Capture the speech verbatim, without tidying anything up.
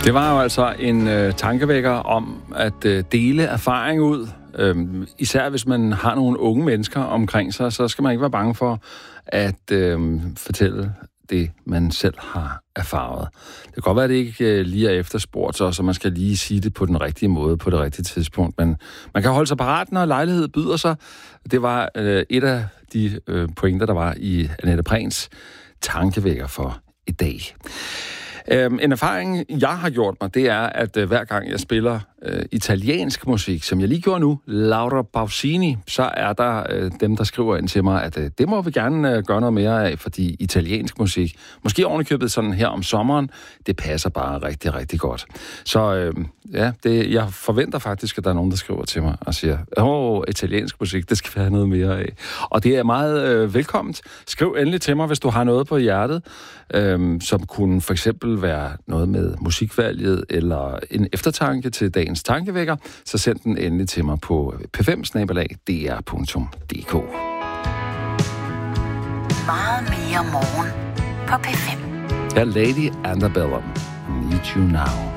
Det var jo altså en øh, tankevækker om at øh, dele erfaring ud. Øhm, især hvis man har nogle unge mennesker omkring sig, så skal man ikke være bange for at øh, fortælle det, man selv har erfaret. Det kan godt være, at det ikke øh, lige er efterspurgt, så, så man skal lige sige det på den rigtige måde, på det rigtige tidspunkt. Men man kan holde sig parat, når lejlighed byder sig. Det var øh, et af de øh, pointer, der var i Annette Prehns tankevækker for i dag. Øhm, en erfaring, jeg har gjort mig, det er, at øh, hver gang jeg spiller øh, italiensk musik, som jeg lige gjorde nu, Laura Pausini, så er der øh, dem, der skriver ind til mig, at øh, det må vi gerne øh, gøre noget mere af, fordi italiensk musik, måske ovenikøbet sådan her om sommeren, det passer bare rigtig, rigtig godt. Så øh, ja, det, jeg forventer faktisk, at der er nogen, der skriver til mig og siger, åh, italiensk musik, det skal vi have noget mere af. Og det er meget øh, velkomment. Skriv endelig til mig, hvis du har noget på hjertet, øh, som kunne for eksempel være noget med musikvalget eller en eftertanke til dagens tankevækker, så send den endelig til mig på p fem snabel-a d r punktum d k. Meget mere morgen på P fem. Ja, Lady Antebellum. Need You Now.